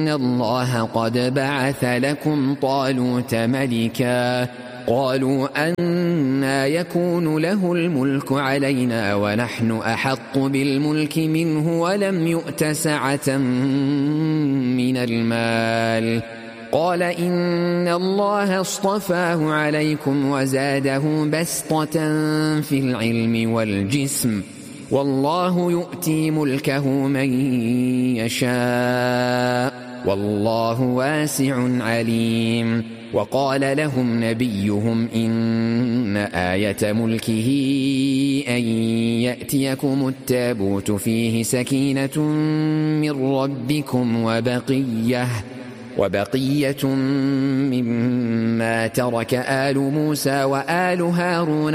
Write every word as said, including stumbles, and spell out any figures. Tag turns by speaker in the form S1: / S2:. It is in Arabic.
S1: الله قد بعث لكم طالوت ملكا قالوا أنى يكون له الملك علينا ونحن أحق بالملك منه ولم يؤت سعة من المال قال إن الله اصطفاه عليكم وزاده بسطة في العلم والجسم والله يؤتي ملكه من يشاء والله واسع عليم. وقال لهم نبيهم إن آية ملكه أن يأتيكم التابوت فيه سكينة من ربكم وبقية وبقية مما ترك آل موسى وآل هارون